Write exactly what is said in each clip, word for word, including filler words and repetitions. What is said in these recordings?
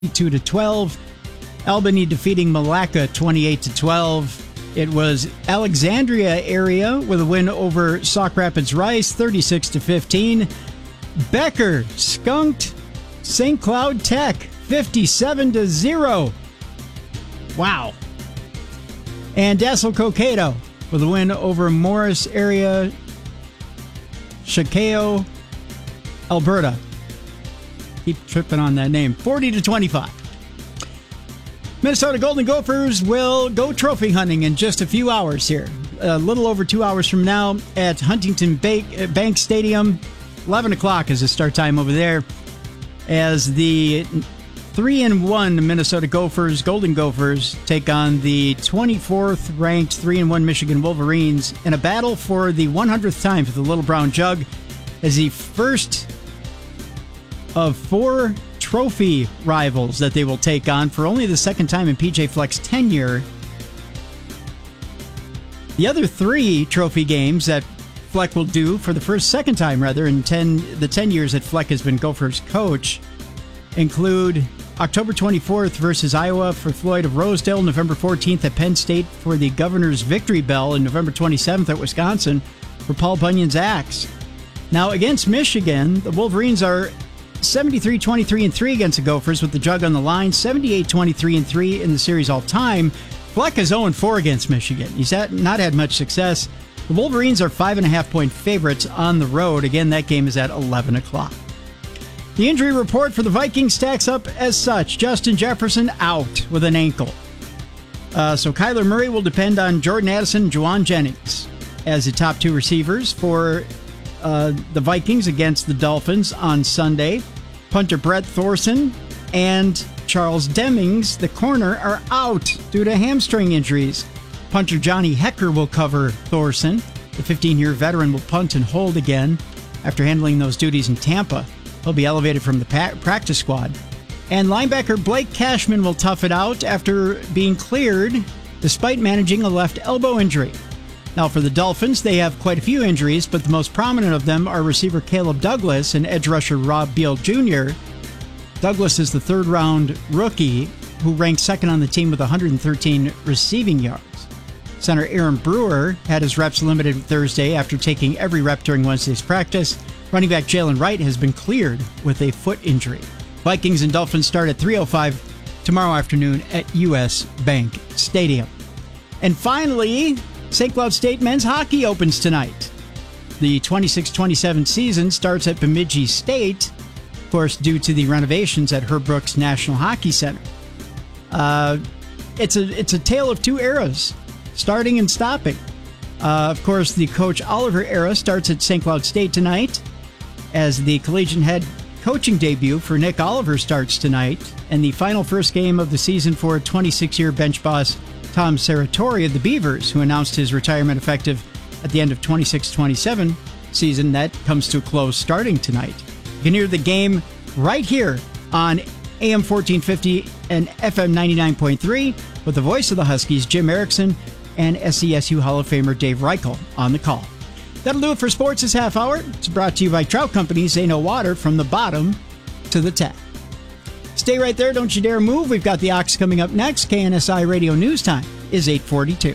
two to twelve. Albany defeating Malacca twenty-eight to twelve. It was Alexandria area with a win over Sauk Rapids Rice thirty-six to fifteen. Becker skunked Saint Cloud Tech fifty-seven to zero. Wow. And Dassel Cokato with a win over Morris area Shakeo, Alberta. Keep tripping on that name. forty to twenty-five. Minnesota Golden Gophers will go trophy hunting in just a few hours here. A little over two hours from now at Huntington Bank Stadium. eleven o'clock is the start time over there as the three and one Minnesota Gophers, Golden Gophers, take on the twenty-fourth ranked three and one Michigan Wolverines in a battle for the one hundredth time for the Little Brown Jug as the first of four trophy rivals that they will take on for only the second time in P J Fleck's tenure. The other three trophy games that Fleck will do for the first second time rather in ten the ten years that Fleck has been Gophers coach include October twenty-fourth versus Iowa for Floyd of Rosedale, November fourteenth at Penn State for the Governor's Victory Bell, and November twenty-seventh at Wisconsin for Paul Bunyan's Axe. Now against Michigan, the Wolverines are seventy-three twenty-three and three against the Gophers with the Jug on the line, seventy-eight twenty-three and three in the series all time. Fleck is oh and four against Michigan. He's had, not had much success. The Wolverines are five and a half point favorites on the road. Again, that game is at eleven o'clock. The injury report for the Vikings stacks up as such. Justin Jefferson out with an ankle. Uh, so Kyler Murray will depend on Jordan Addison and Juwan Jennings as the top two receivers for uh, the Vikings against the Dolphins on Sunday. Punter Brett Thorson and Charles Demings, the corner, are out due to hamstring injuries. Punter Johnny Hecker will cover Thorson. The fifteen-year veteran will punt and hold again after handling those duties in Tampa. He'll be elevated from the pa- practice squad. And linebacker Blake Cashman will tough it out after being cleared despite managing a left elbow injury. Now for the Dolphins, they have quite a few injuries, but the most prominent of them are receiver Caleb Douglas and edge rusher Rob Beal Junior Douglas is the third-round rookie who ranked second on the team with one hundred thirteen receiving yards. Center Aaron Brewer had his reps limited Thursday after taking every rep during Wednesday's practice. Running back Jalen Wright has been cleared with a foot injury. Vikings and Dolphins start at three oh five tomorrow afternoon at U S Bank Stadium. And finally, Saint Cloud State men's hockey opens tonight. The twenty-six twenty-seven season starts at Bemidji State, of course, due to the renovations at Herb Brooks National Hockey Center. Uh, it's a it's a tale of two eras, starting and stopping. Uh, of course, the Coach Oliver era starts at Saint Cloud State tonight, as the collegiate head coaching debut for Nick Oliver starts tonight, and the final first game of the season for twenty-six-year bench boss Tom Serratori of the Beavers, who announced his retirement effective at the end of twenty-six twenty-seven season. That comes to a close starting tonight. You can hear the game right here on A M fourteen fifty and F M ninety-nine point three with the voice of the Huskies, Jim Erickson, and S C S U Hall of Famer Dave Reichel on the call. That'll do it for sports this half hour. It's brought to you by Trout Company. Say no water from the bottom to the tap. Stay right there. Don't you dare move. We've got the Ox coming up next. K N S I Radio News Time is eight forty-two.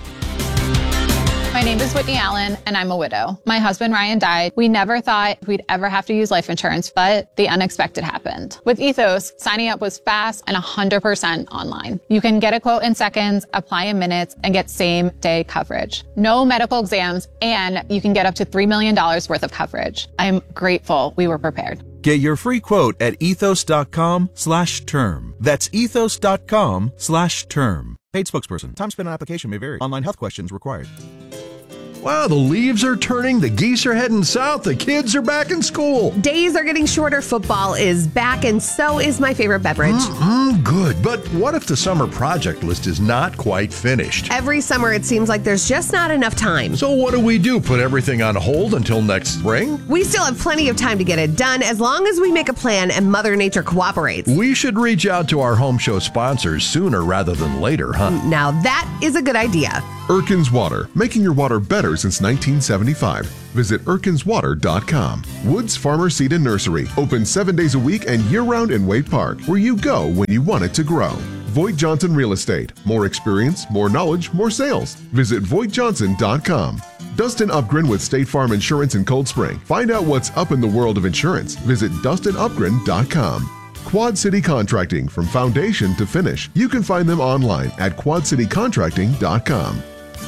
My name is Whitney Allen, and I'm a widow. My husband, Ryan, died. We never thought we'd ever have to use life insurance, but the unexpected happened. With Ethos, signing up was fast and one hundred percent online. You can get a quote in seconds, apply in minutes, and get same-day coverage. No medical exams, and you can get up to three million dollars worth of coverage. I'm grateful we were prepared. Get your free quote at ethos.com slash term. That's ethos.com slash term. Paid spokesperson. Time spent on application may vary. Online health questions required. Wow, the leaves are turning, the geese are heading south, the kids are back in school. Days are getting shorter, football is back, and so is my favorite beverage. Mm-mm, good, but what if the summer project list is not quite finished? Every summer it seems like there's just not enough time. So what do we do, put everything on hold until next spring? We still have plenty of time to get it done as long as we make a plan and Mother Nature cooperates. We should reach out to our home show sponsors sooner rather than later, huh? Now that is a good idea. Erkin's Water, making your water better water since nineteen seventy-five. Visit Erkins Water dot com. Woods Farmer Seed and Nursery, open seven days a week and year-round in Wade Park, where you go when you want it to grow. Voigt Johnson Real Estate. More experience, more knowledge, more sales. Visit Voigt Johnson dot com. Dustin Upgren with State Farm Insurance in Cold Spring. Find out what's up in the world of insurance. Visit Dustin Upgren dot com. Quad City Contracting, from foundation to finish. You can find them online at Quad City Contracting dot com.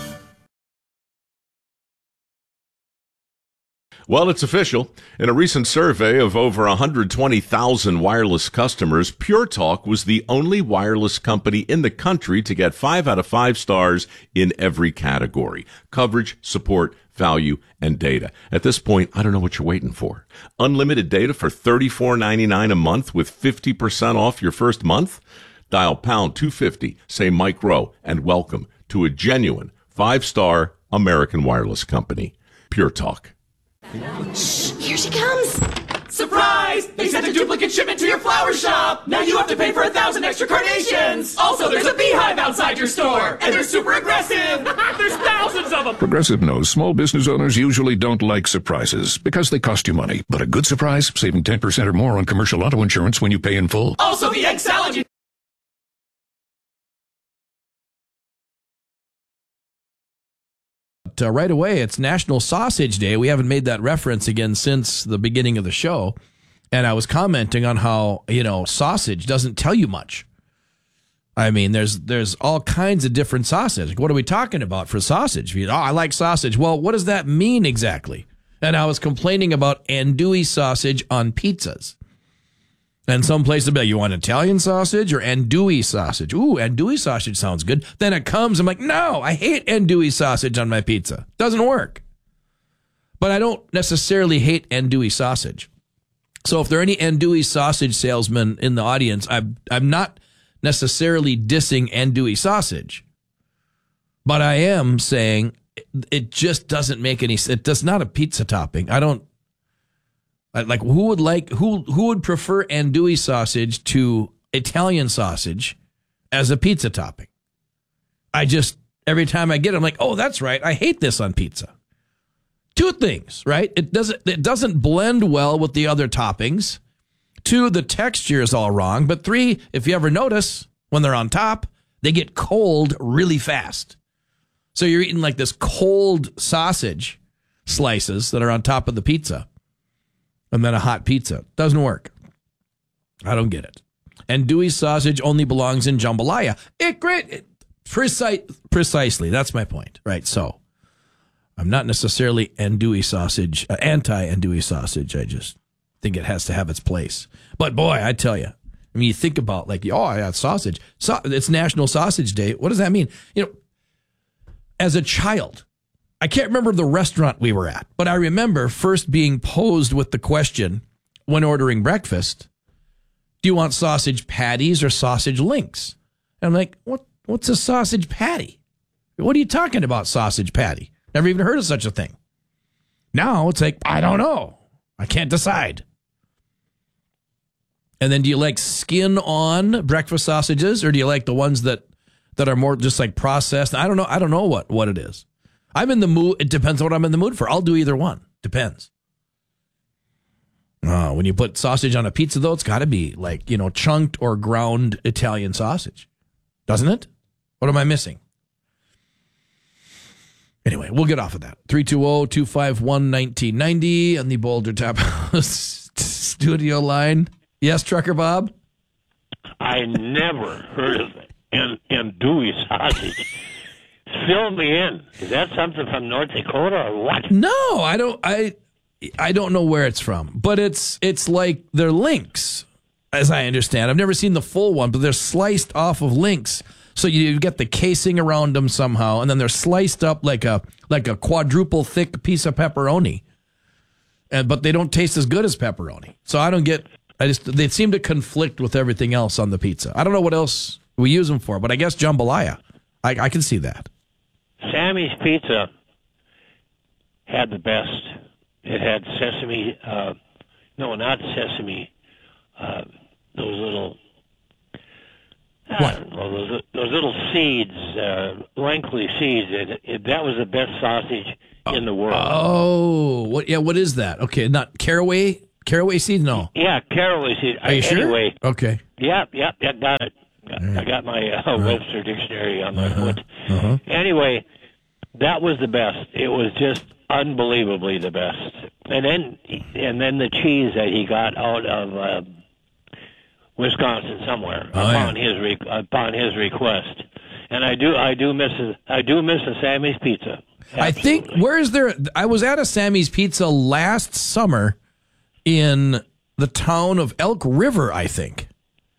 Well, it's official. In a recent survey of over one hundred twenty thousand wireless customers, Pure Talk was the only wireless company in the country to get five out of five stars in every category: coverage, support, value, and data. At this point, I don't know what you're waiting for. Unlimited data for thirty-four ninety-nine a month with fifty percent off your first month? Dial pound two fifty, say Mike Rowe, and welcome to a genuine five-star American wireless company. Pure Talk. Shh, here she comes. Surprise! They sent a duplicate shipment to your flower shop. Now you have to pay for a thousand extra carnations. Also, there's a beehive outside your store, and they're super aggressive. There's thousands of them. Progressive knows small business owners usually don't like surprises because they cost you money. But a good surprise, saving ten percent or more on commercial auto insurance when you pay in full. Also, the egg salad. You- Uh, right away, it's National Sausage Day. We haven't made that reference again since the beginning of the show. And I was commenting on how, you know, sausage doesn't tell you much. I mean, there's there's all kinds of different sausage. What are we talking about for sausage? Oh, I like sausage. Well, what does that mean exactly? And I was complaining about andouille sausage on pizzas. And some places be like, you want Italian sausage or andouille sausage? Ooh, andouille sausage sounds good. Then it comes, I'm like, no, I hate andouille sausage on my pizza. Doesn't work. But I don't necessarily hate andouille sausage. So if there are any andouille sausage salesmen in the audience, I'm, I'm not necessarily dissing andouille sausage. But I am saying it just doesn't make any sense. It does not a pizza topping. I don't. Like, who would like who who would prefer andouille sausage to Italian sausage as a pizza topping? I just, every time I get it, I'm like, oh, that's right. I hate this on pizza. Two things, right? It doesn't it doesn't blend well with the other toppings. Two, the texture is all wrong. But three, if you ever notice, when they're on top, they get cold really fast. So you're eating like this cold sausage slices that are on top of the pizza. And then a hot pizza. Doesn't work. I don't get it. Andouille sausage only belongs in jambalaya. It great. It, precise, precisely. That's my point. Right. So I'm not necessarily andouille sausage, uh, anti-andouille sausage. I just think it has to have its place. But boy, I tell you, I mean, you think about like, oh, I got sausage. So, it's National Sausage Day. What does that mean? You know, as a child, I can't remember the restaurant we were at, but I remember first being posed with the question when ordering breakfast, do you want sausage patties or sausage links? And I'm like, what? What's a sausage patty? What are you talking about, sausage patty? Never even heard of such a thing. Now it's like, I don't know. I can't decide. And then do you like skin on breakfast sausages, or do you like the ones that, that are more just like processed? I don't know. I don't know what, what it is. I'm in the mood. It depends on what I'm in the mood for. I'll do either one. Depends. Uh, when you put sausage on a pizza, though, it's got to be like, you know, chunked or ground Italian sausage. Doesn't it? What am I missing? Anyway, we'll get off of that. three two zero, two five one, one nine nine zero on the Boulder Tap House studio line. Yes, Trucker Bob? I never heard of it. And andouille sausage. Fill me in. Is that something from North Dakota or what? No, I don't. I I don't know where it's from, but it's it's like they're links, as I understand. I've never seen the full one, but they're sliced off of links, so you get the casing around them somehow, and then they're sliced up like a like a quadruple thick piece of pepperoni, and but they don't taste as good as pepperoni. So I don't get. I just they seem to conflict with everything else on the pizza. I don't know what else we use them for, but I guess jambalaya. I, I can see that. Sammy's Pizza had the best. It had sesame, uh, no, not sesame, uh, those little, I don't know, those, those little seeds, uh, lengthy seeds. It, it, that was the best sausage in the world. Oh, what? Yeah, what is that? Okay, not caraway. Caraway seed? No. Yeah, caraway seed. Are you anyway, sure? Okay. Yep, yep, yep, got it. I got my uh, right. Webster dictionary on my Uh-huh. foot. Uh-huh. Anyway, that was the best. It was just unbelievably the best. And then, and then the cheese that he got out of uh, Wisconsin somewhere Oh, upon yeah. his re- upon his request. And I do, I do miss, a, I do miss a Sammy's Pizza. I think, where is there? I was at a Sammy's Pizza last summer in the town of Elk River, I think.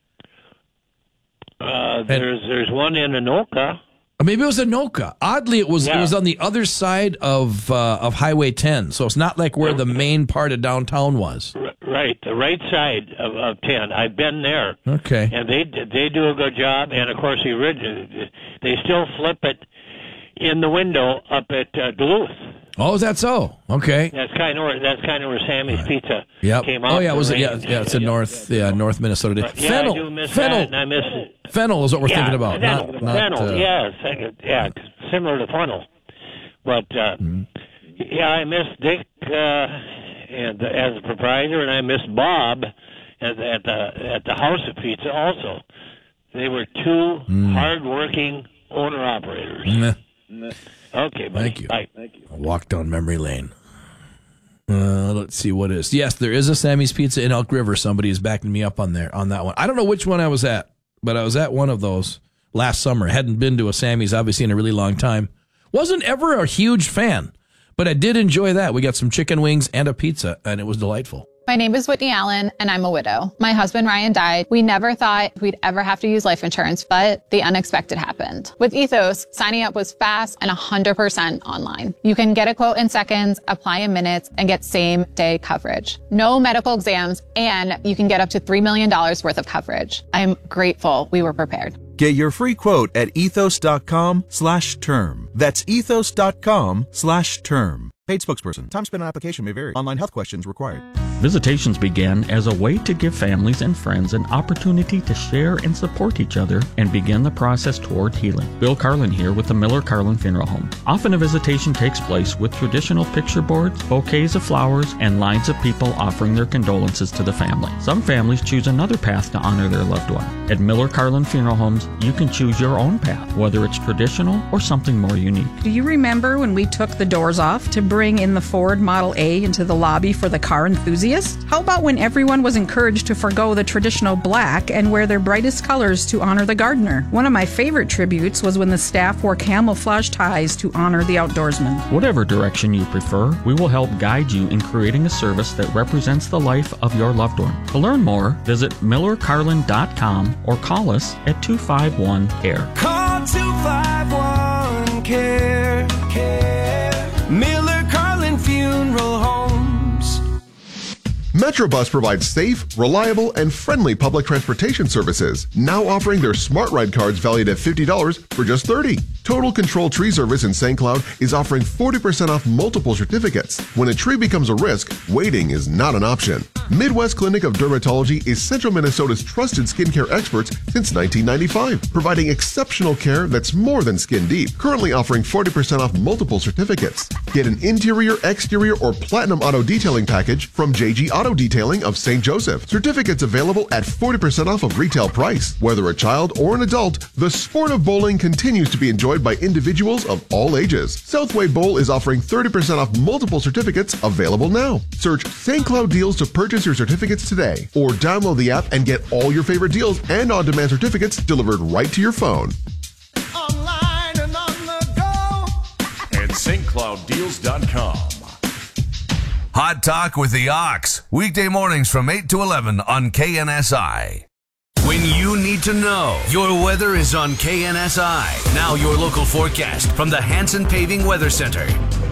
Uh, there's there's one in Anoka. Or maybe it was Anoka. Oddly, it was Yeah. it was on the other side of uh, of Highway ten, so it's not like where the main part of downtown was. R- right, the right side of, of ten. I've been there. Okay. And they they do a good job. And of course, the original, they still flip it in the window up at uh, Duluth. Oh, is that so? Okay. That's kind of where that's kind of where Sammy's Pizza Yep. came out. Oh yeah, in was the it? Yeah, range. yeah. It's in North, yeah, North Minnesota. But, yeah, fennel, I do miss fennel, that, and I miss it. fennel is what we're yeah, thinking about. Fennel, not, not, fennel, uh, yeah, second, yeah, similar to funnel. But uh, Mm-hmm. yeah, I miss Dick uh, and as a proprietor, and I miss Bob at, at the at the House of Pizza. Also, they were two Mm. hard-working owner-operators. Meh. Okay, buddy. Thank you. Bye. Thank you. I walked down memory lane. Uh, let's see what is. Yes, there is a Sammy's Pizza in Elk River. Somebody is backing me up on there on that one. I don't know which one I was at, but I was at one of those last summer. Hadn't been to a Sammy's obviously in a really long time. Wasn't ever a huge fan, but I did enjoy that. We got some chicken wings and a pizza, and it was delightful. My name is Whitney Allen, and I'm a widow. My husband, Ryan, died. We never thought we'd ever have to use life insurance, but the unexpected happened. With Ethos, signing up was fast and one hundred percent online. You can get a quote in seconds, apply in minutes, and get same-day coverage. No medical exams, and you can get up to three million dollars worth of coverage. I'm grateful we were prepared. Get your free quote at ethos.com slash term. That's ethos.com slash term. Paid spokesperson. Time spent on application may vary. Online health questions required. Visitations began as a way to give families and friends an opportunity to share and support each other and begin the process toward healing. Bill Carlin here with the Miller Carlin Funeral Home. Often a visitation takes place with traditional picture boards, bouquets of flowers, and lines of people offering their condolences to the family. Some families choose another path to honor their loved one. At Miller Carlin Funeral Homes, you can choose your own path, whether it's traditional or something more unique. Do you remember when we took the doors off to bring in the Ford Model A into the lobby for the car enthusiast? How about when everyone was encouraged to forgo the traditional black and wear their brightest colors to honor the gardener? One of my favorite tributes was when the staff wore camouflage ties to honor the outdoorsman. Whatever direction you prefer, we will help guide you in creating a service that represents the life of your loved one. To learn more, visit miller carlin dot com or call us at two five one C A R E. Call two five one C A R E. Care. Miller Carlin Funeral Homes. Metrobus provides safe, reliable, and friendly public transportation services, now offering their Smart Ride cards valued at fifty dollars for just thirty dollars. Total Control Tree Service in Saint Cloud is offering forty percent off multiple certificates. When a tree becomes a risk, waiting is not an option. Midwest Clinic of Dermatology is Central Minnesota's trusted skincare experts since nineteen ninety-five, providing exceptional care that's more than skin deep. Currently offering forty percent off multiple certificates. Get an interior, exterior, or platinum auto detailing package from J G Auto Detailing of Saint Joseph. Certificates available at forty percent off of retail price. Whether a child or an adult, the sport of bowling continues to be enjoyed by individuals of all ages. Southway Bowl is offering thirty percent off multiple certificates available now. Search Saint Cloud Deals to purchase your certificates today, or download the app and get all your favorite deals and on-demand certificates delivered right to your phone. Online and on the go at st cloud deals dot com. Hot Talk with the Ox, weekday mornings from eight to eleven on K N S I. When you need to know, your weather is on K N S I. Now your local forecast from the Hanson Paving Weather Center.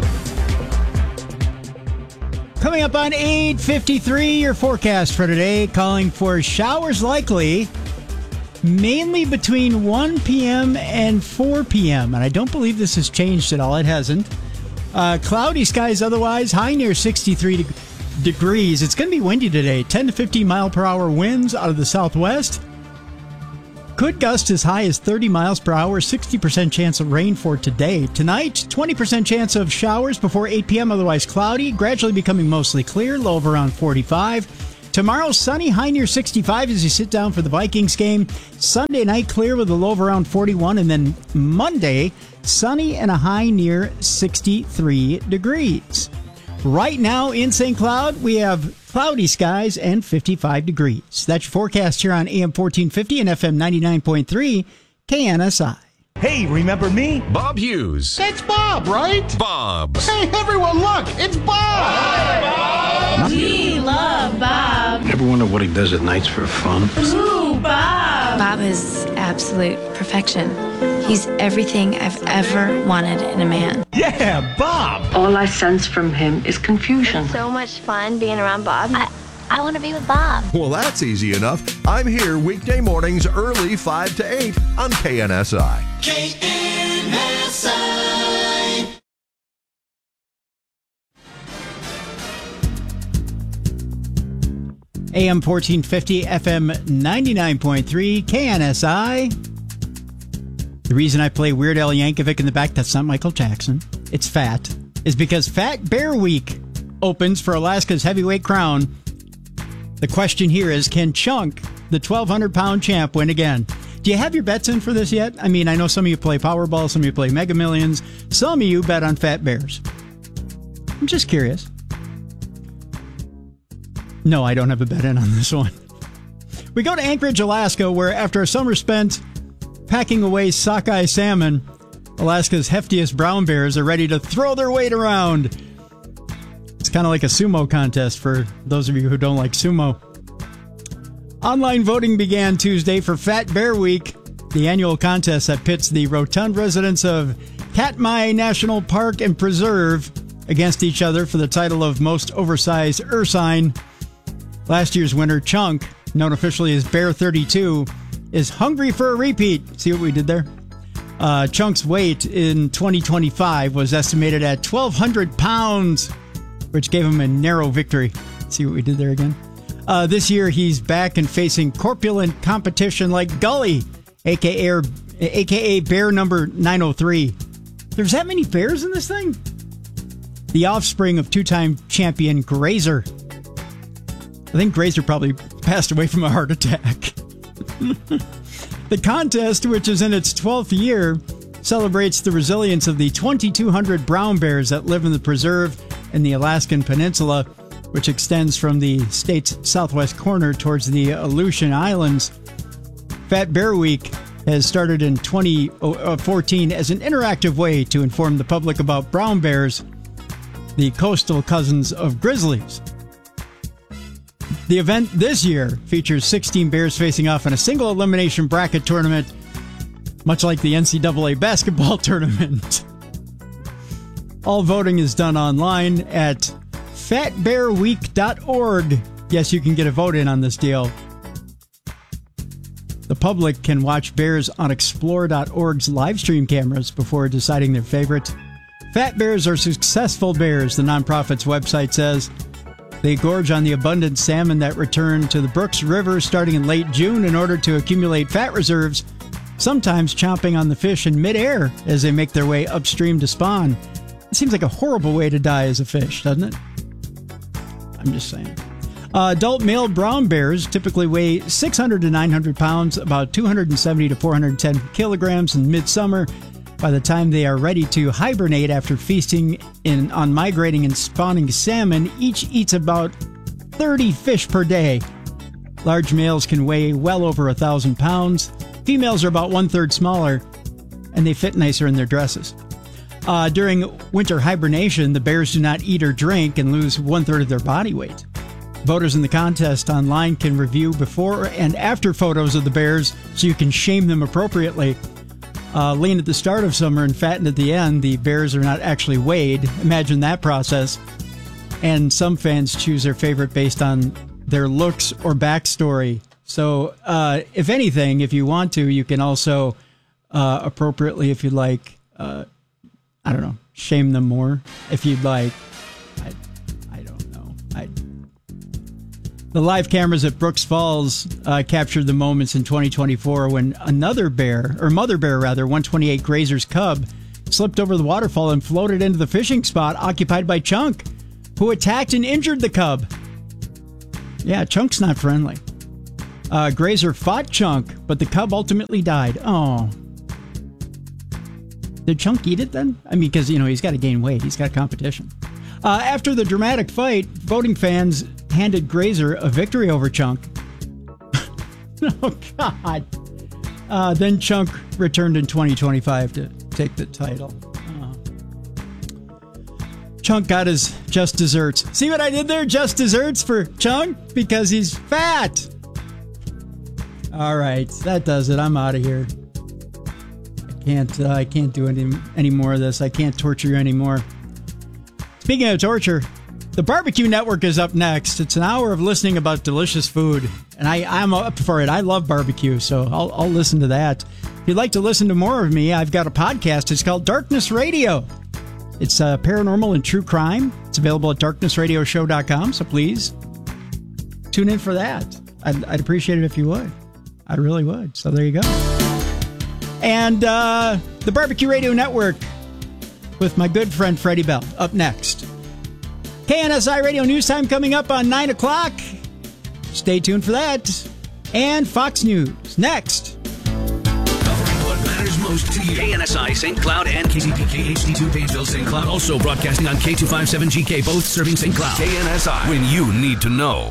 Coming up on eight fifty-three, your forecast for today, calling for showers likely, mainly between one p.m. and four p.m. And I don't believe this has changed at all. It hasn't. Uh, cloudy skies otherwise, high near sixty-three de- degrees. It's going to be windy today. ten to fifteen mile per hour winds out of the southwest. Could gust as high as thirty miles per hour, sixty percent chance of rain for today. Tonight, twenty percent chance of showers before eight p.m., otherwise cloudy, gradually becoming mostly clear, low of around forty-five. Tomorrow, sunny, high near sixty-five as you sit down for the Vikings game. Sunday night, clear with a low of around forty-one. And then Monday, sunny and a high near sixty-three degrees. Right now in Saint Cloud, we have cloudy skies and fifty-five degrees. That's your forecast here on A M fourteen fifty and F M ninety-nine point three K N S I. Hey, remember me? Bob Hughes. It's Bob, right? Bob. Hey, everyone, look, it's Bob. Hi, Bob. We love Bob. Ever wonder what he does at nights for fun? Ooh, Bob. Bob is absolute perfection. He's everything I've ever wanted in a man. Yeah, Bob. All I sense from him is confusion. It's so much fun being around Bob. I, I want to be with Bob. Well, that's easy enough. I'm here weekday mornings early five to eight on K N S I. K N S I. A M fourteen fifty, F M ninety-nine point three, K N S I. The reason I play Weird Al Yankovic in the back, that's not Michael Jackson, it's Fat, is because Fat Bear Week opens for Alaska's heavyweight crown. The question here is, can Chunk, the twelve hundred pound champ, win again? Do you have your bets in for this yet? I mean, I know some of you play Powerball, some of you play Mega Millions, some of you bet on Fat Bears. I'm just curious. No, I don't have a bet in on this one. We go to Anchorage, Alaska, where after a summer spent packing away sockeye salmon, Alaska's heftiest brown bears are ready to throw their weight around. It's kind of like a sumo contest for those of you who don't like sumo. Online voting began Tuesday for Fat Bear Week, the annual contest that pits the rotund residents of Katmai National Park and Preserve against each other for the title of most oversized ursine. Last year's winner, Chunk, known officially as Bear thirty-two, is hungry for a repeat. See what we did there? Uh, Chunk's weight in twenty twenty-five was estimated at twelve hundred pounds, which gave him a narrow victory. See what we did there again? Uh, this year, he's back and facing corpulent competition like Gully, a k a. a k a. Bear number nine oh three. There's that many bears in this thing? The offspring of two-time champion Grazer. I think Grazer probably passed away from a heart attack. The contest, which is in its twelfth year, celebrates the resilience of the twenty-two hundred brown bears that live in the preserve in the Alaskan Peninsula, which extends from the state's southwest corner towards the Aleutian Islands. Fat Bear Week has started in twenty fourteen as an interactive way to inform the public about brown bears, the coastal cousins of grizzlies. The event this year features sixteen bears facing off in a single elimination bracket tournament, much like the N C double A basketball tournament. All voting is done online at fat bear week dot org. Yes, you can get a vote in on this deal. The public can watch bears on explore dot org's live stream cameras before deciding their favorite. Fat bears are successful bears, the nonprofit's website says. They gorge on the abundant salmon that return to the Brooks River starting in late June in order to accumulate fat reserves, sometimes chomping on the fish in midair as they make their way upstream to spawn. It seems like a horrible way to die as a fish, doesn't it? I'm just saying. Uh, adult male brown bears typically weigh six hundred to nine hundred pounds, about two hundred seventy to four hundred ten kilograms in midsummer. By the time they are ready to hibernate after feasting in, on migrating and spawning salmon, each eats about thirty fish per day. Large males can weigh well over one thousand pounds. Females are about one-third smaller, and they fit nicer in their dresses. Uh, during winter hibernation, the bears do not eat or drink and lose one-third of their body weight. Voters in the contest online can review before and after photos of the bears so you can shame them appropriately. Uh, lean at the start of summer and fatten at the end, the bears are not actually weighed. Imagine that process. And some fans choose their favorite based on their looks or backstory. So, uh, if anything, if you want to, you can also uh, appropriately, if you'd like, uh, I don't know, shame them more. If you'd like, I, I don't know. I, The live cameras at Brooks Falls uh, captured the moments in twenty twenty-four when another bear, or mother bear rather, one twenty-eight Grazer's cub, slipped over the waterfall and floated into the fishing spot occupied by Chunk, who attacked and injured the cub. Yeah, Chunk's not friendly. Uh, Grazer fought Chunk, but the cub ultimately died. Oh. Did Chunk eat it then? I mean, because, you know, he's got to gain weight. He's got competition. Uh, after the dramatic fight, voting fans handed Grazer a victory over Chunk. Oh, God. Uh, then Chunk returned in twenty twenty-five to take the title. Oh. Chunk got his just desserts. See what I did there? Just desserts for Chunk? Because he's fat. All right, that does it. I'm out of here. I can't. Uh, I can't do any any more of this. I can't torture you anymore. Speaking of torture, the Barbecue Network is up next. It's an hour of listening about delicious food, and I, I'm up for it. I love barbecue, so I'll, I'll listen to that. If you'd like to listen to more of me, I've got a podcast. It's called Darkness Radio. It's uh, paranormal and true crime. It's available at darkness radio show dot com, so please tune in for that. I'd, I'd appreciate it if you would. I really would. So there you go. And uh, the Barbecue Radio Network with my good friend Freddie Bell up next. K N S I Radio News Time coming up on nine o'clock. Stay tuned for that. And Fox News next. Covering what matters most to you. K N S I, Saint Cloud, and K C P K H D two Painesville, Saint Cloud. Also broadcasting on K two fifty-seven G K, both serving Saint Cloud. K N S I, when you need to know.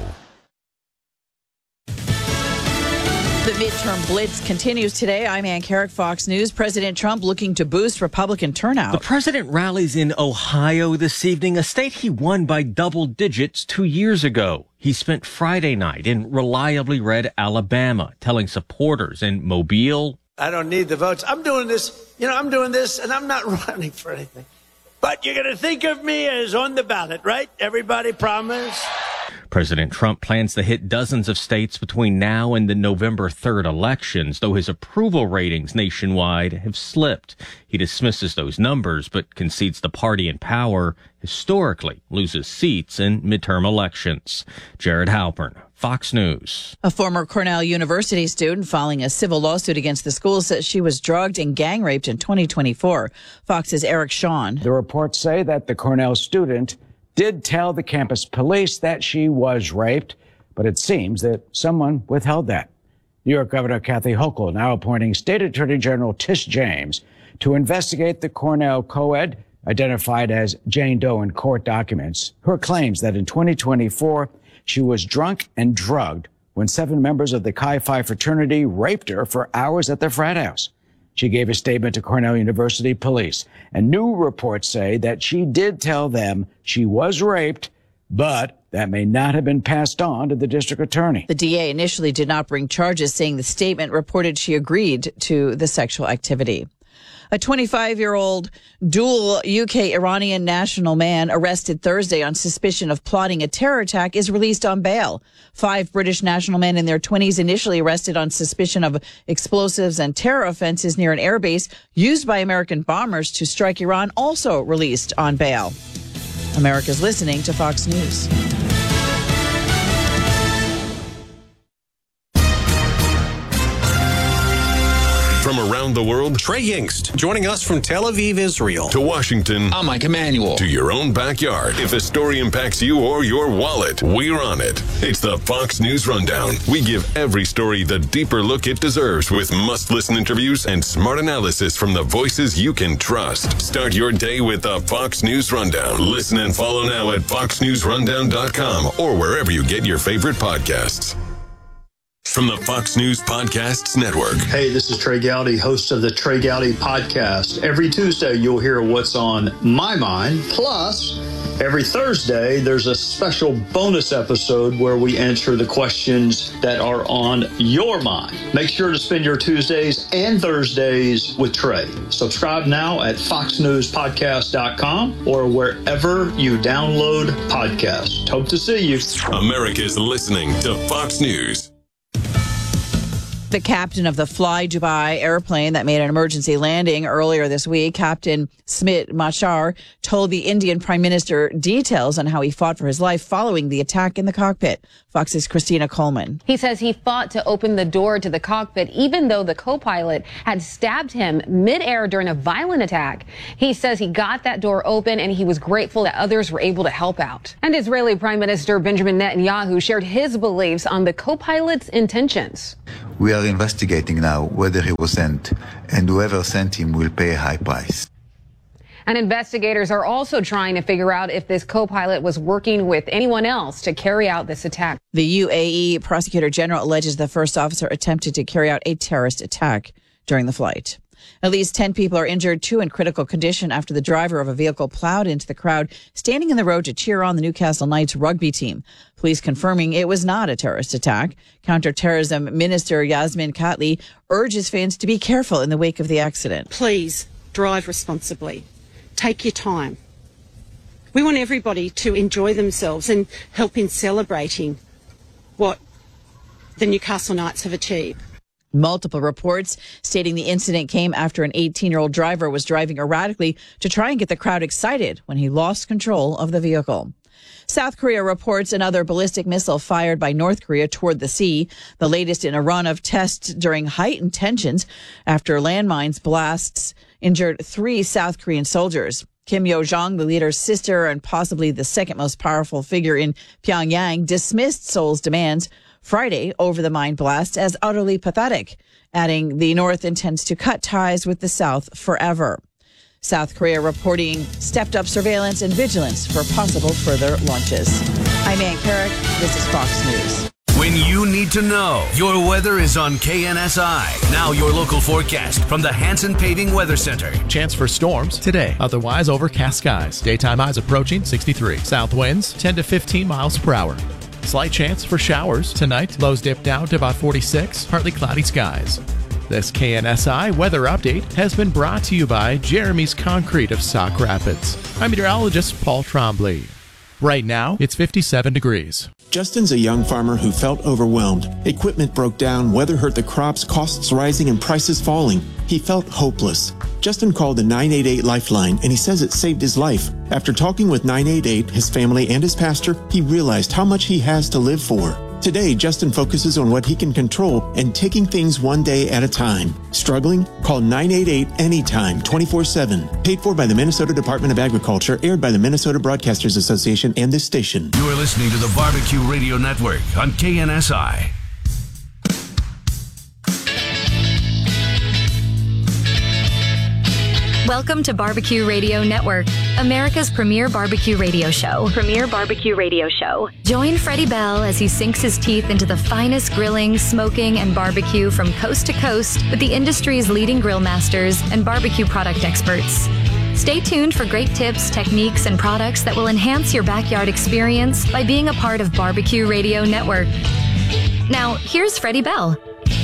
The midterm blitz continues today. I'm Ann Carrick, Fox News. President Trump looking to boost Republican turnout. The president rallies in Ohio this evening, a state he won by double digits two years ago. He spent Friday night in reliably red Alabama, telling supporters in Mobile, I don't need the votes. I'm doing this, you know, I'm doing this, and I'm not running for anything. But you're going to think of me as on the ballot, right? Everybody promise? President Trump plans to hit dozens of states between now and the November third elections, though his approval ratings nationwide have slipped. He dismisses those numbers, but concedes the party in power historically loses seats in midterm elections. Jared Halpern, Fox News. A former Cornell University student filing a civil lawsuit against the school says she was drugged and gang raped in twenty twenty-four. Fox's Eric Shawn. The reports say that the Cornell student did tell the campus police that she was raped, but it seems that someone withheld that. New York Governor Kathy Hochul now appointing State Attorney General Tish James to investigate the Cornell co-ed identified as Jane Doe in court documents. Her claims that in twenty twenty-four, she was drunk and drugged when seven members of the Chi Phi fraternity raped her for hours at their frat house. She gave a statement to Cornell University police, and new reports say that she did tell them she was raped, but that may not have been passed on to the district attorney. The D A initially did not bring charges, saying the statement reported she agreed to the sexual activity. A twenty-five-year-old dual U K Iranian national man arrested Thursday on suspicion of plotting a terror attack is released on bail. Five British national men in their twenties initially arrested on suspicion of explosives and terror offenses near an airbase used by American bombers to strike Iran, also released on bail. America's listening to Fox News. From around the world, Trey Yingst, joining us from Tel Aviv, Israel. To Washington. I'm Mike Emanuel. To your own backyard. If a story impacts you or your wallet, we're on it. It's the Fox News Rundown. We give every story the deeper look it deserves with must-listen interviews and smart analysis from the voices you can trust. Start your day with the Fox News Rundown. Listen and follow now at fox news rundown dot com or wherever you get your favorite podcasts. From the Fox News Podcasts Network. Hey, this is Trey Gowdy, host of the Trey Gowdy Podcast. Every Tuesday, you'll hear what's on my mind. Plus, every Thursday, there's a special bonus episode where we answer the questions that are on your mind. Make sure to spend your Tuesdays and Thursdays with Trey. Subscribe now at fox news podcast dot com or wherever you download podcasts. Hope to see you. America's listening to Fox News. The captain of the Fly Dubai airplane that made an emergency landing earlier this week, Captain Smit Machar, told the Indian Prime Minister details on how he fought for his life following the attack in the cockpit. Fox's Christina Coleman. He says he fought to open the door to the cockpit, even though the co-pilot had stabbed him midair during a violent attack. He says he got that door open and he was grateful that others were able to help out. And Israeli Prime Minister Benjamin Netanyahu shared his beliefs on the co-pilot's intentions. We are investigating now whether he was sent, and whoever sent him will pay a high price. And investigators are also trying to figure out if this co-pilot was working with anyone else to carry out this attack. The U A E Prosecutor General alleges the first officer attempted to carry out a terrorist attack during the flight. At least ten people are injured, two in critical condition after the driver of a vehicle plowed into the crowd standing in the road to cheer on the Newcastle Knights rugby team. Police confirming it was not a terrorist attack. Counterterrorism Minister Yasmin Khatli urges fans to be careful in the wake of the accident. Please drive responsibly. Take your time. We want everybody to enjoy themselves and help in celebrating what the Newcastle Knights have achieved. Multiple reports stating the incident came after an eighteen-year-old driver was driving erratically to try and get the crowd excited when he lost control of the vehicle. South Korea reports another ballistic missile fired by North Korea toward the sea, the latest in a run of tests during heightened tensions after landmines blasts injured three South Korean soldiers. Kim Yo-jong, the leader's sister and possibly the second most powerful figure in Pyongyang, dismissed Seoul's demands Friday over the mine blast as utterly pathetic, adding the North intends to cut ties with the South forever. South Korea reporting stepped-up surveillance and vigilance for possible further launches. I'm Ann Carrick. This is Fox News. When you need to know, your weather is on K N S I. Now your local forecast from the Hanson Paving Weather Center. Chance for storms today. Otherwise overcast skies. Daytime highs approaching sixty-three. South winds ten to fifteen miles per hour. Slight chance for showers tonight. Lows dip down to about forty-six. Partly cloudy skies. This K N S I weather update has been brought to you by Jeremy's Concrete of Sauk Rapids. I'm meteorologist Paul Trombley. Right now, it's fifty-seven degrees. Justin's a young farmer who felt overwhelmed. Equipment broke down, weather hurt the crops, costs rising, and prices falling. He felt hopeless. Justin called the nine eight eight Lifeline, and he says it saved his life. After talking with nine eight eight, his family, and his pastor, he realized how much he has to live for. Today, Justin focuses on what he can control and taking things one day at a time. Struggling? Call nine eight eight anytime, twenty-four seven. Paid for by the Minnesota Department of Agriculture, aired by the Minnesota Broadcasters Association and this station. You are listening to the Barbecue Radio Network on K N S I. Welcome to Barbecue Radio Network, America's premier barbecue radio show. Premier barbecue radio show. Join Freddie Bell as he sinks his teeth into the finest grilling, smoking, and barbecue from coast to coast with the industry's leading grill masters and barbecue product experts. Stay tuned for great tips, techniques, and products that will enhance your backyard experience by being a part of Barbecue Radio Network. Now, here's Freddie Bell.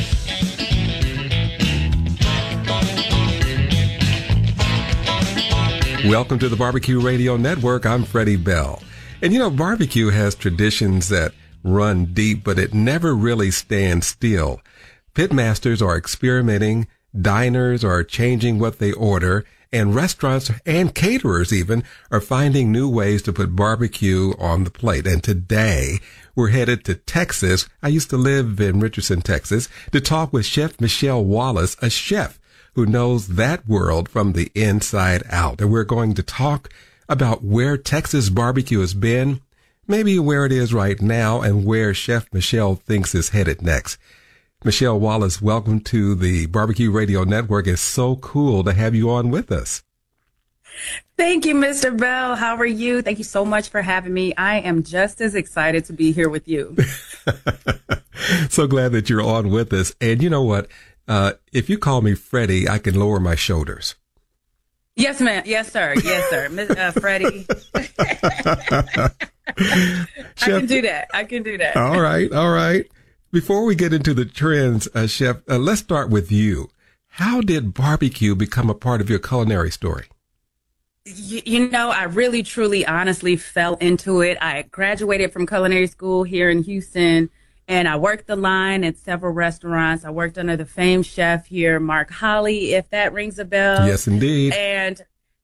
Welcome to the Barbecue Radio Network. I'm Freddie Bell. And you know, barbecue has traditions that run deep, but it never really stands still. Pitmasters are experimenting, diners are changing what they order, and restaurants and caterers even are finding new ways to put barbecue on the plate. And today, we're headed to Texas. I used to live in Richardson, Texas, to talk with Chef Michelle Wallace, a chef who knows that world from the inside out. And we're going to talk about where Texas barbecue has been, maybe where it is right now, and where Chef Michelle thinks is headed next. Michelle Wallace, welcome to the Barbecue Radio Network. It's so cool to have you on with us. Thank you, Mister Bell. How are you? Thank you so much for having me. I am just as excited to be here with you. So glad that you're on with us. And you know what? Uh, if you call me Freddie, I can lower my shoulders. Yes, ma'am. Yes, sir. Yes, sir. Miss uh, Freddie. I can do that. I can do that. All right. All right. Before we get into the trends, uh, Chef, uh, let's start with you. How did barbecue become a part of your culinary story? You, you know, I really, truly, honestly fell into it. I graduated from culinary school here in Houston. And I worked the line at several restaurants. I worked under the famed chef here, Mark Holly, if that rings a bell. Yes, indeed. And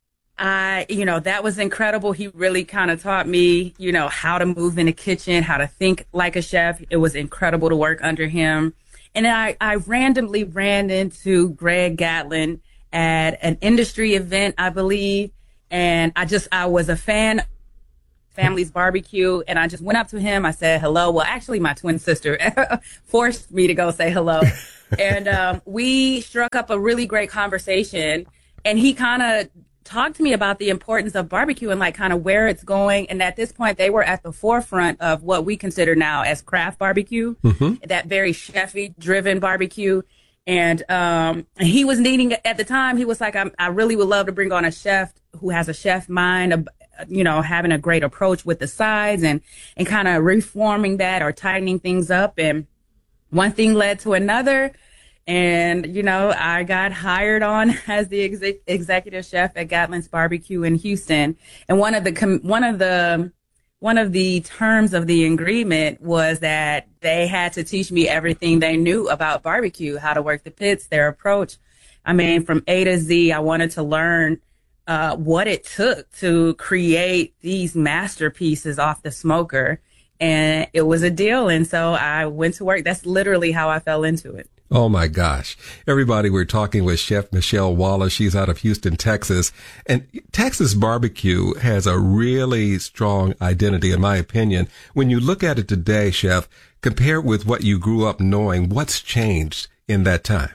I, you know, that was incredible. He really kind of taught me, you know, how to move in the kitchen, how to think like a chef. It was incredible to work under him. And then I, I randomly ran into Greg Gatlin at an industry event, I believe. And I just, I was a fan of Family's Barbecue. And I just went up to him. I said hello. Well, actually, my twin sister forced me to go say hello. And um, we struck up a really great conversation. And he kind of talked to me about the importance of barbecue and like kind of where it's going. And at this point, they were at the forefront of what we consider now as craft barbecue, mm-hmm. that very chefy driven barbecue. And um, he was needing, at the time, he was like, I'm, I really would love to bring on a chef who has a chef mind, a, you know, having a great approach with the sides and, and kind of reforming that or tightening things up. And one thing led to another. And, you know, I got hired on as the exec- executive chef at Gatlin's Barbecue in Houston. And one of the, com- one of the, one of the terms of the agreement was that they had to teach me everything they knew about barbecue, how to work the pits, their approach. I mean, from A to Z, I wanted to learn uh, what it took to create these masterpieces off the smoker. And it was a deal. And so I went to work. That's literally how I fell into it. Oh, my gosh. Everybody, we're talking with Chef Michelle Wallace. She's out of Houston, Texas. And Texas barbecue has a really strong identity, in my opinion. When you look at it today, Chef, compared with what you grew up knowing, what's changed in that time?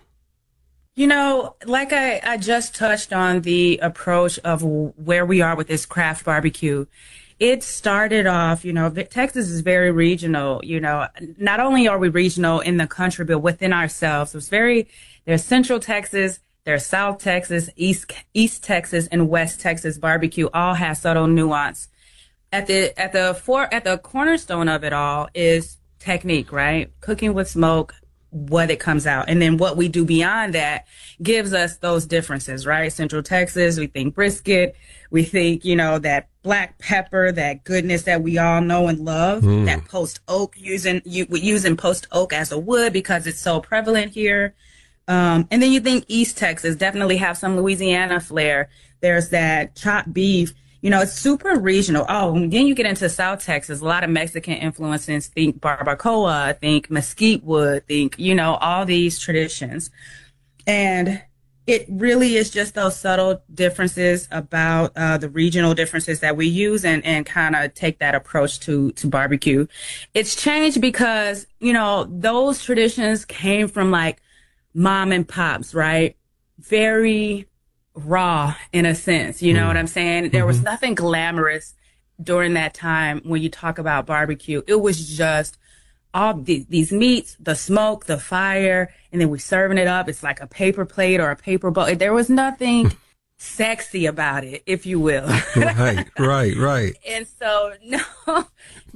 You know, like I, I just touched on the approach of where we are with this craft barbecue. It started off, you know, Texas is very regional. You know, not only are we regional in the country, but within ourselves. It's very, there's Central Texas, there's South Texas, East, East Texas, and West Texas barbecue all have subtle nuance. At the, at the for, at the cornerstone of it all is technique, right? Cooking with smoke, what it comes out. And then what we do beyond that gives us those differences, right? Central Texas, we think brisket. We think, you know, that black pepper, that goodness that we all know and love, mm. that post oak, using you, using post oak as a wood because it's so prevalent here. Um, and then you think East Texas definitely have some Louisiana flair. There's that chopped beef. You know, it's super regional. Oh, and then you get into South Texas, a lot of Mexican influences. Think barbacoa, think mesquite wood, think, you know, all these traditions. And it really is just those subtle differences about uh, the regional differences that we use and, and kind of take that approach to, to barbecue. It's changed because, you know, those traditions came from like mom and pops, right? Very raw in a sense. You know mm-hmm. what I'm saying? There mm-hmm. was nothing glamorous during that time when you talk about barbecue. It was just all the, these meats, the smoke, the fire, and then we're serving it up. It's like a paper plate or a paper bowl. There was nothing sexy about it, if you will. Right, right, right. And so no,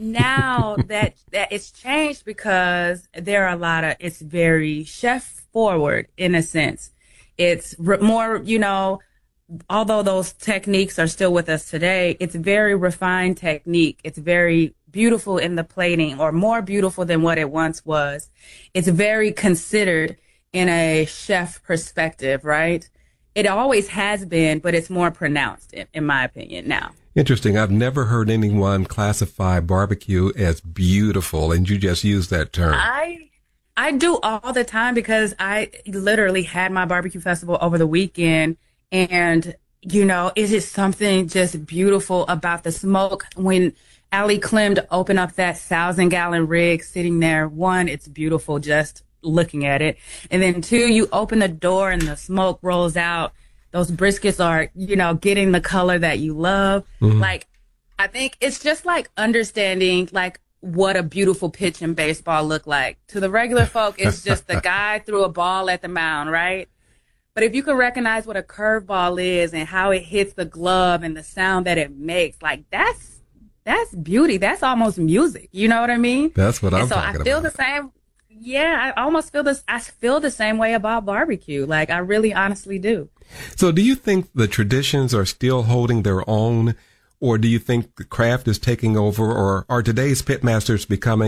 now that, that it's changed because there are a lot of, it's very chef forward in a sense. It's re- more, you know, although those techniques are still with us today, it's very refined technique. It's very beautiful in the plating, or more beautiful than what it once was. It's very considered in a chef perspective, right? It always has been, but it's more pronounced, in, in my opinion, now. Interesting. I've never heard anyone classify barbecue as beautiful, and you just used that term. I I do all the time because I literally had my barbecue festival over the weekend, and, you know, it is something just beautiful about the smoke. When Ali Clem opened up that thousand gallon rig sitting there, one, it's beautiful just looking at it. And then two, you open the door and the smoke rolls out. Those briskets are, you know, getting the color that you love. Mm-hmm. Like, I think it's just like understanding, like, what a beautiful pitch in baseball look like. To the regular folk, it's just the guy threw a ball at the mound, right? But if you can recognize what a curveball is and how it hits the glove and the sound that it makes, like, that's that's beauty. That's almost music. You know what I mean? That's what I'm and so talking I feel about. the same. Yeah, I almost feel this. I feel the same way about barbecue. Like, I really honestly do. So do you think the traditions are still holding their own, or do you think the craft is taking over, or are today's pitmasters becoming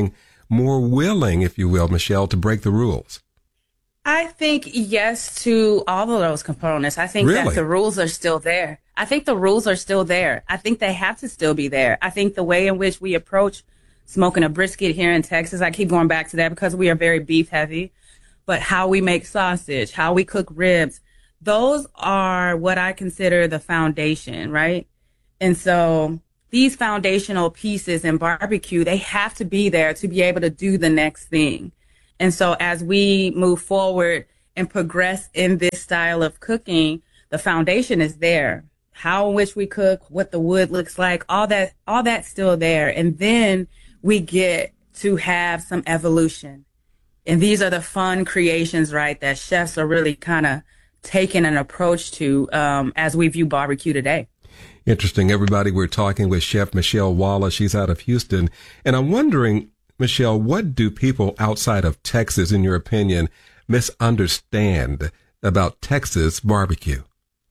more willing, if you will, Michelle, to break the rules? I think yes to all of those components. I think Really? that the rules are still there. I think the rules are still there. I think they have to still be there. I think the way in which we approach smoking a brisket here in Texas, I keep going back to that because we are very beef heavy, but how we make sausage, how we cook ribs, those are what I consider the foundation, right? And so these foundational pieces in barbecue, they have to be there to be able to do the next thing. And so as we move forward and progress in this style of cooking, the foundation is there. How in which we cook, what the wood looks like, all that, all that's still there. And then we get to have some evolution. And these are the fun creations, right, that chefs are really kind of taking an approach to um, as we view barbecue today. Interesting, everybody. We're talking with Chef Michelle Wallace. She's out of Houston. And I'm wondering, Michelle, what do people outside of Texas, in your opinion, misunderstand about Texas barbecue?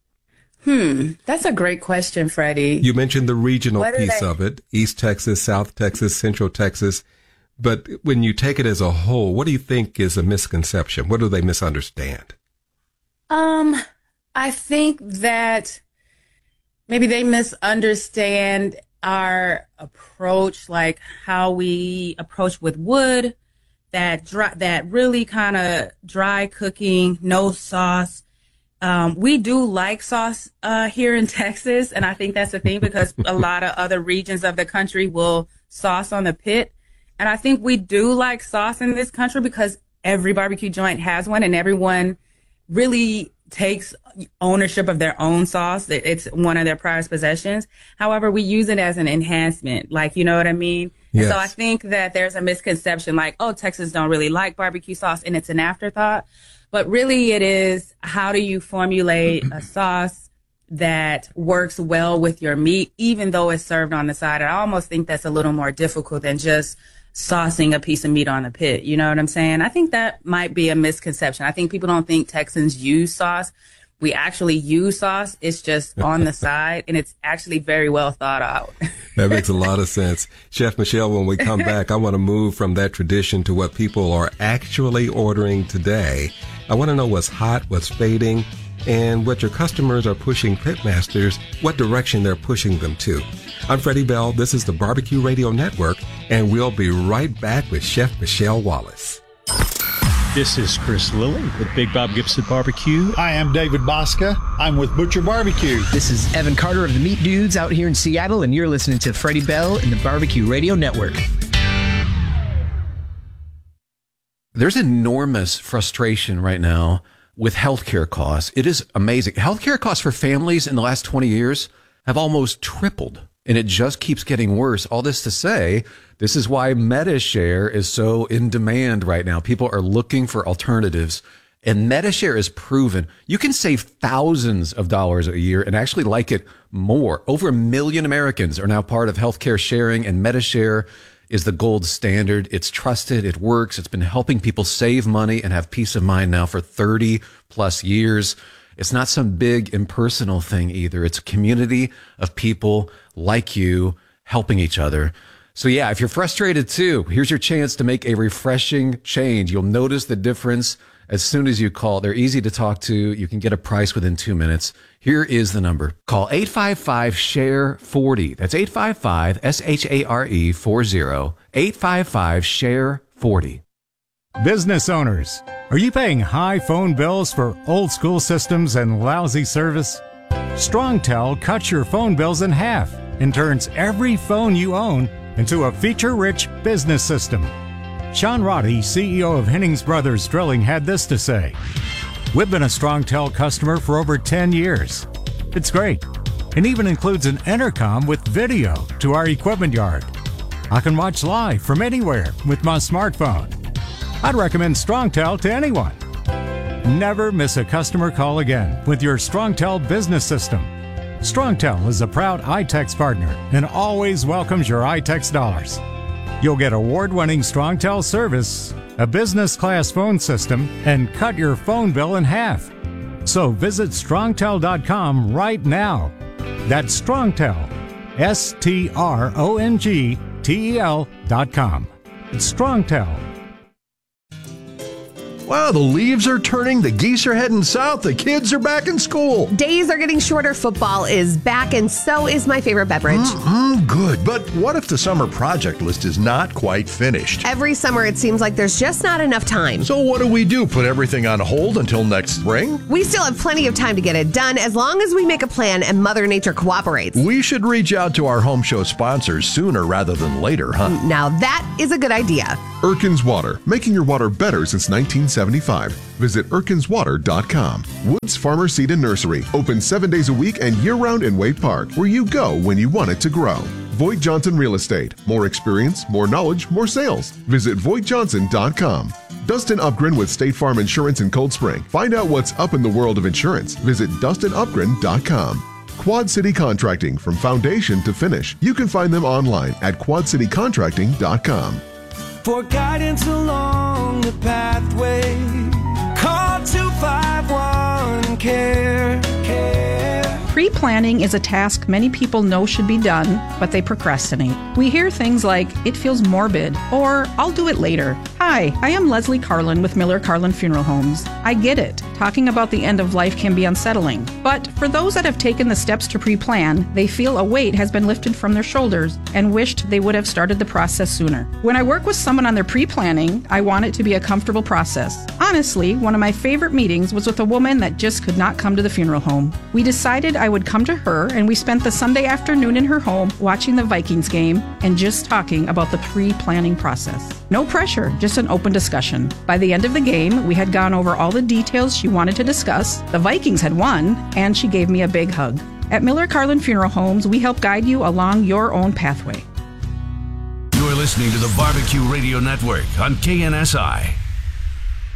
Hmm, that's a great question, Freddie. You mentioned the regional What are piece they- of it, East Texas, South Texas, Central Texas. But when you take it as a whole, what do you think is a misconception? What do they misunderstand? Um, I think that maybe they misunderstand our approach, like how we approach with wood, that dry, that really kind of dry cooking, no sauce. Um, we do like sauce uh, here in Texas, and I think that's the thing because a lot of other regions of the country will sauce on the pit. And I think we do like sauce in this country because every barbecue joint has one, and everyone really takes ownership of their own sauce. It's one of their prized possessions. However, we use it as an enhancement, like, you know what I mean? Yes. And so I think that there's a misconception like, oh, Texans don't really like barbecue sauce, and it's an afterthought. But really it is, how do you formulate a sauce that works well with your meat, even though it's served on the side? I almost think that's a little more difficult than just saucing a piece of meat on a pit. You know what I'm saying? I think that might be a misconception. I think people don't think Texans use sauce. We actually use sauce. It's just on the side, and it's actually very well thought out. That makes a lot of sense. Chef Michelle, when we come back, I want to move from that tradition to what people are actually ordering today. I want to know what's hot, what's fading, and what your customers are pushing Pitmasters, what direction they're pushing them to. I'm Freddie Bell. This is the Barbecue Radio Network, and we'll be right back with Chef Michelle Wallace. This is Chris Lilly with Big Bob Gibson Barbecue. Hi, I'm David Bosca. I'm with Butcher Barbecue. This is Evan Carter of the Meat Dudes out here in Seattle, and you're listening to Freddie Bell and the Barbecue Radio Network. There's enormous frustration right now with healthcare costs. It is amazing. Healthcare costs for families in the last twenty years have almost tripled, and it just keeps getting worse. All this to say, this is why MediShare is so in demand right now. People are looking for alternatives, and MediShare is proven. You can save thousands of dollars a year and actually like it more. Over a million Americans are now part of healthcare sharing, and MediShare is the gold standard. It's trusted. It works. It's been helping people save money and have peace of mind now for thirty plus years. It's not some big impersonal thing either. It's a community of people like you helping each other. So yeah, if you're frustrated too, here's your chance to make a refreshing change. You'll notice the difference as soon as you call. They're easy to talk to. You can get a price within two minutes. Here is the number. Call eight five five, S H A R E, four zero. That's eight five five, S H A R E, four zero. eight five five, S H A R E, four zero. Business owners, are you paying high phone bills for old school systems and lousy service? StrongTel cuts your phone bills in half and turns every phone you own into a feature-rich business system. Sean Roddy, C E O of Hennings Brothers Drilling, had this to say: "We've been a StrongTel customer for over ten years. It's great, and even includes an intercom with video to our equipment yard. I can watch live from anywhere with my smartphone. I'd recommend StrongTel to anyone. Never miss a customer call again with your StrongTel business system. StrongTel is a proud iTex partner and always welcomes your iTex dollars. You'll get award-winning StrongTel service, a business-class phone system, and cut your phone bill in half. So visit strongtel dot com right now. That's StrongTel, S T R O N G T E L dot com. It's Strongtel. Wow, the leaves are turning, the geese are heading south, the kids are back in school. Days are getting shorter, football is back, and so is my favorite beverage. Mm-hmm, good, but what if the summer project list is not quite finished? Every summer it seems like there's just not enough time. So what do we do, put everything on hold until next spring? We still have plenty of time to get it done as long as we make a plan and Mother Nature cooperates. We should reach out to our home show sponsors sooner rather than later, huh? Now that is a good idea. Erkin's Water, making your water better since nineteen seventy-five. Visit erkins water dot com. Woods Farmer Seed and Nursery, open seven days a week and year-round in Wade Park, where you go when you want it to grow. Voigt Johnson Real Estate, more experience, more knowledge, more sales. Visit voigt johnson dot com. Dustin Upgren with State Farm Insurance in Cold Spring. Find out what's up in the world of insurance. Visit dustin upgren dot com. Quad City Contracting, from foundation to finish. You can find them online at quad city contracting dot com. For guidance along the pathway, call two five one care. care. Pre-planning is a task many people know should be done, but they procrastinate. We hear things like, it feels morbid, or I'll do it later. Hi, I am Leslie Carlin with Miller Carlin Funeral Homes. I get it. Talking about the end of life can be unsettling. But for those that have taken the steps to pre-plan, they feel a weight has been lifted from their shoulders and wished they would have started the process sooner. When I work with someone on their pre-planning, I want it to be a comfortable process. Honestly, one of my favorite meetings was with a woman that just could not come to the funeral home. We decided I would come to her, and we spent the Sunday afternoon in her home watching the Vikings game and just talking about the pre-planning process. No pressure, just an open discussion. By the end of the game, we had gone over all the details she wanted to discuss, the Vikings had won, and she gave me a big hug. At Miller Carlin Funeral Homes, we help guide you along your own pathway. You're listening to the Barbecue Radio Network on K N S I.